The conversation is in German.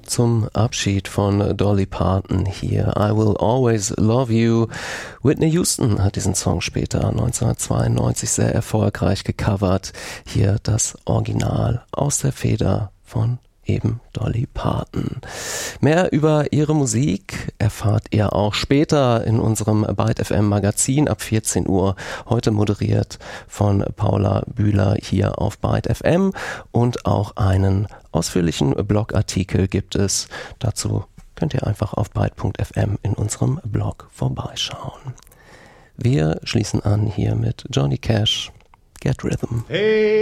zum Abschied von Dolly Parton hier. I Will Always Love You. Whitney Houston hat diesen Song später 1992 sehr erfolgreich gecovert. Hier das Original aus der Feder von eben Dolly Parton. Mehr über ihre Musik erfahrt ihr auch später in unserem Byte FM Magazin ab 14 Uhr. Heute moderiert von Paula Bühler hier auf Byte FM und auch einen ausführlichen Blogartikel gibt es. Dazu könnt ihr einfach auf byte.fm in unserem Blog vorbeischauen. Wir schließen an hier mit Johnny Cash, Get Rhythm. Hey.